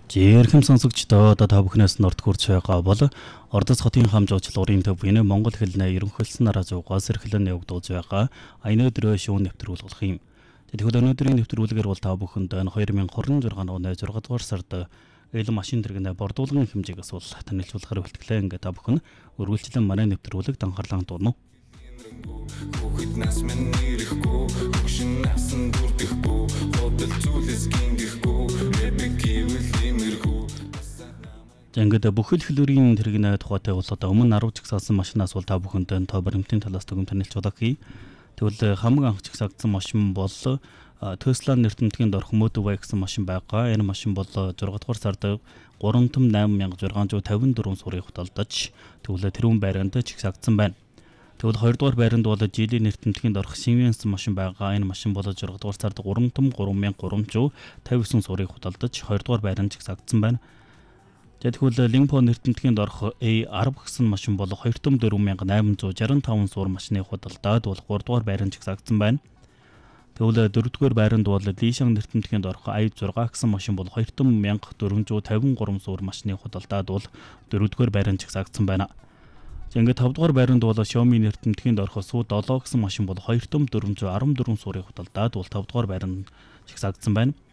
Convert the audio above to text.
Жирхэм сонсогчдоо та бүхнээс норд хүрч байгаа бол Ордос хотын хамжууч Лурийн төв биенээ Монгол хэлний ерөнхийлсөн радиогоос эрхлэн явагдуулж байгаа аяны өдрөө шүүн нэвтрүүлэг болох юм. Тэгэхэд өнөөдрийн нэвтрүүлгээр бол та бүхэнд 2026 оны 6 дугаар сард ил машин тэрэгнээ бордуулгын хэмжээгээс бол танилцуулахаар бэлтгэлээ. Ингээ та бүхэн өргөлжлөн манай нэвтрүүлэгт анхаарлаа туулна. Хүүхэд нас минь нэрэхгүй, хөшин насан дүрдэхгүй, хотел зүйлс гингэхгүй, эпик гэвэл имэргүй. Ингээд бүхэл хэлбэрийн тэрэгнээ тухайтай бол одоо өмнө 10 жигсаасан машинаас бол та бүхэнд тоо баримтын талаас дүгнэлт танилцуулах хий. Тэгвэл хамгийн анх жигсаагдсан машин бол Tesla нэртэмтгийн дорх Model Y гэсэн машин байгаа. Энэ машин бол 6 дугаар сард 38654 сурыг худалдаж тэгвэл тэрүүн байранд жигсаагдсан байна. Тэгвэл 2 дугаар байранд бол жилийн нэртэмтгийн дорх Siemens машин байгаа. Энэ машин бол 6 дугаар сард 33359 сурыг худалдаж 2 дугаар байранд жигсаагдсан байна. Тэгвэл Limpo нэртэмтгийн дорх A10 гэсэн машин бол 24865 суур машины худалдаад бол 3 дугаар байранд жигсаагдсан байна. Тэгвэл 4 дугаар байранд бол Лишан нэртэмтгийн дорх i6 гэсэн машин бол 20453 суур машины худалдаад бол 4 дугаар байранд жигсаагдсан байна. Ингээд 5 дугаар байранд бол Xiaomi нэртэмтгийн дорх Su7 гэсэн машин бол 2414 суурыг худалдаад бол 5 дугаар байранд жигсаагдсан байна.